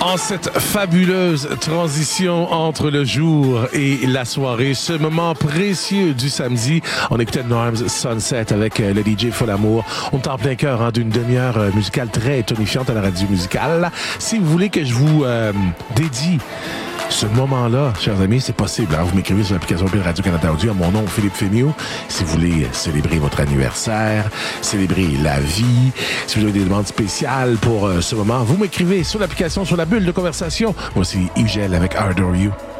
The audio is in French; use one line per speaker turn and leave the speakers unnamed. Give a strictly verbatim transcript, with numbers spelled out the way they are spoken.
En cette fabuleuse transition entre le jour et la soirée, ce moment précieux du samedi, on écoutait Norm's Sunset avec le D J Folamour. On est en plein cœur hein, d'une demi-heure musicale très tonifiante à la radio musicale. Si vous voulez que je vous euh, dédie ce moment-là, chers amis, c'est possible. Hein? Vous m'écrivez sur l'application Radio-Canada Audio à mon nom, Philippe Fémiot. Si vous voulez célébrer votre anniversaire, célébrer la vie, si vous avez des demandes spéciales pour euh, ce moment, vous m'écrivez sur l'application, sur la bulle de conversation. Voici Yves Gel avec Adore You.